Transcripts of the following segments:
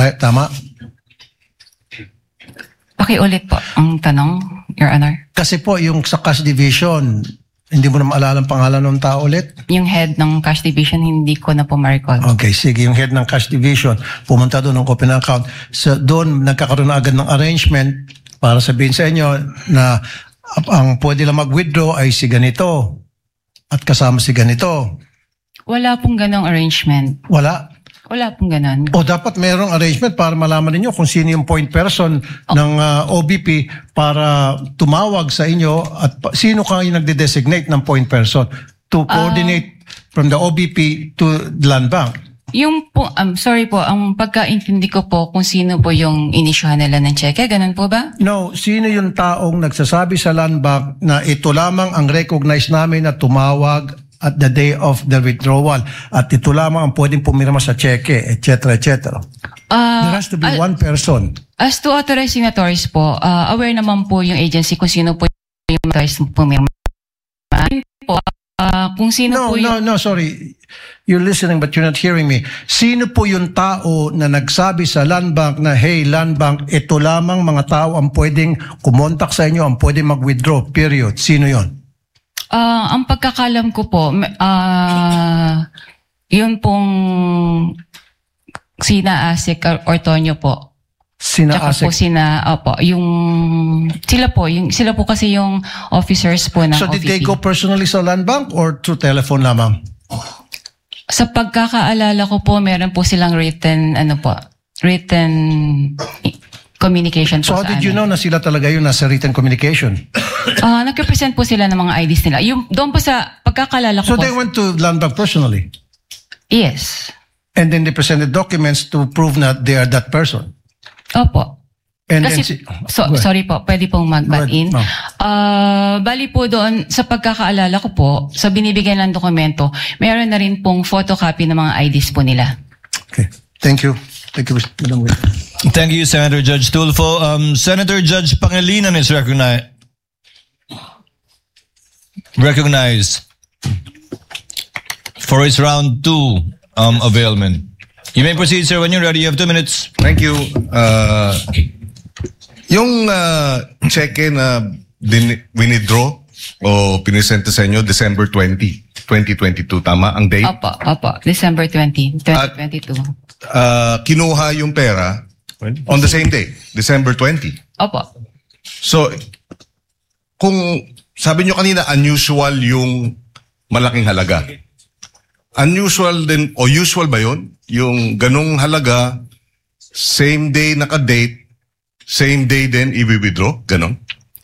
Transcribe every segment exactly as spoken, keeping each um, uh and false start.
Ay, tama? Pakiulit po ang tanong, Your Honor. Kasi po, yung sa cash division, hindi mo na maalala ang pangalan ng tao ulit? Yung head ng cash division, hindi ko na po ma-recall. Okay, sige. Yung head ng cash division, pumunta doon ng open account. So, doon, nagkakaroon na agad ng arrangement para sabihin sa inyo na ang pwede lang mag-withdraw ay si ganito at kasama si ganito. Wala pong ganong arrangement. Wala? Wala pong ganon. O dapat mayroong arrangement para malaman ninyo kung sino yung point person oh. ng uh, O B P para tumawag sa inyo at pa, sino kayo nagde-designate ng point person to coordinate uh, from the O B P to the land bank. Yung po, um, sorry po, ang pagkaintindi ko po kung sino po yung inisyuhan nila ng cheque, ganun po ba? No, sino yung taong nagsasabi sa land bank na ito lamang ang recognize namin na tumawag at the day of the withdrawal at ito lamang ang pwedeng pumirma sa cheque, et cetera, et cetera. Uh, There has to be uh, one person. As to authorized signatories po, uh, aware naman po yung agency kung sino po yung authorized pumirma. Po, uh, kung sino no, po yung... No, no, sorry. You're listening but you're not hearing me. Sino po yung tao na nagsabi sa land bank na, hey, land bank, ito lamang mga tao ang pwedeng kumontak sa inyo, ang pwedeng mag-withdraw, period. Sino yon? Uh, ang pagkakalam ko po, uh, yun pong sina Asik or Tonyo po. Sina Tsaka Asik? po sina, opo, yung, sila po, yung, sila po kasi yung officers po ng So O V P. did they go personally sa land bank or through telephone lamang? Sa pagkakaalala ko po, meron po silang written, ano po, written communication po so how sa did you amin. know na sila talaga yun nasa written communication? Uh, nag-represent po sila ng mga I Ds nila. Yung, doon po sa pagkakalala ko so po. So they went to land bank personally? Yes. And then they presented documents to prove that they are that person? Opo. And Kasi, then, so, sorry po, pwede pong mag-butt in. Uh, bali po doon, sa pagkakaalala ko po, sa binibigyan ng dokumento, mayroon na rin pong photocopy ng mga I Ds po nila. Okay. Thank you. Thank you, Madam Will. Thank you, Senator Judge Tulfo. Um, Senator Judge Pangilinan is recognized. Recognized for his round two um, availment. You may proceed, sir, when you're ready. You have two minutes. Thank you. Uh, yung uh, cheque na din, winidraw o pinisenta sa inyo December twentieth, twenty twenty-two, tama? Ang date? Opo, opo. December twentieth, twenty twenty-two. At, uh, kinuha yung pera on the same day, December twentieth. Opo. So, kung sabi nyo kanina, unusual yung malaking halaga. Unusual din, o usual ba yun? Yung ganung halaga, same day naka-date, same day din i-withdraw? Ganon?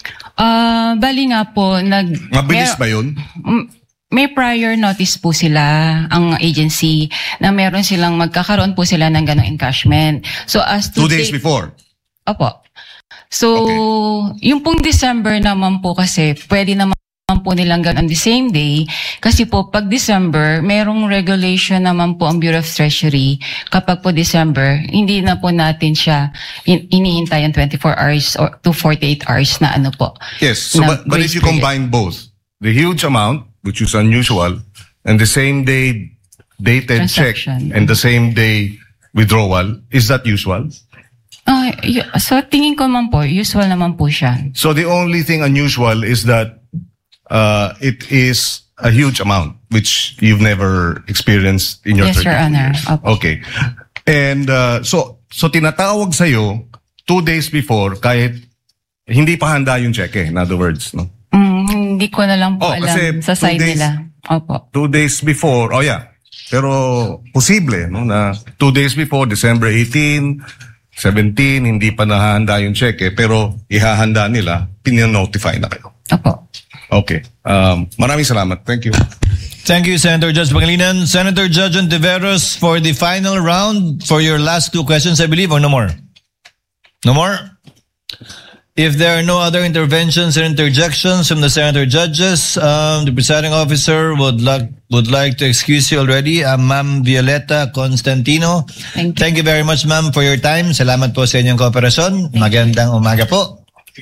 Uh, bali nga po, nag... Mabilis ba yun? May prior notice po sila, ang agency, na meron silang magkakaroon po sila ng ganong encashment. So as to Two days date, before? Opo. So, okay. Yung pong December naman po kasi, pwede naman po nilang gano'n on the same day. Kasi po, pag December, merong regulation naman po ang Bureau of Treasury. Kapag po December, hindi na po natin siya in- inihintay ang twenty-four hours or to forty-eight hours na ano po. Yes. So, but, but if you period. combine both, the huge amount, which is unusual, and the same day dated check and the same day withdrawal, is that usual? Uh, so, tingin ko man po, usual naman po siya. So, the only thing unusual is that uh, it is a huge amount, which you've never experienced in your yes, Your Honor. Okay. And uh, so, so tinatawag sa'yo two days before kahit hindi pa handa yung cheque, in other words, no? Mm, hindi ko na lang po Oh, alam kasi sa side two days- nila. Opo. Two days before, oh yeah. Pero posible, no, na two days before, December eighteenth, seventeen, hindi pa nahahanda yung cheque, pero ihahanda nila, pininotify na kayo. Opo. Okay. Um, maraming salamat. Thank you. Thank you, Senator Judge Pangilinan. Senator Judge Ontiveros, for the final round, for your last two questions, I believe, or no more? No more? If there are no other interventions or interjections from the Senator Judges, um, the presiding officer would like would like to excuse you already, uh, Ma'am Violeta Constantino. Thank you. Thank you very much, ma'am, for your time. Salamat po sa inyong kooperasyon. Magandang umaga po.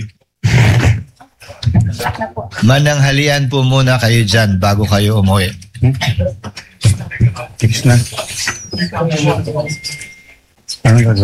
Mananghalian po muna kayo dyan bago kayo umuwi. Tips na.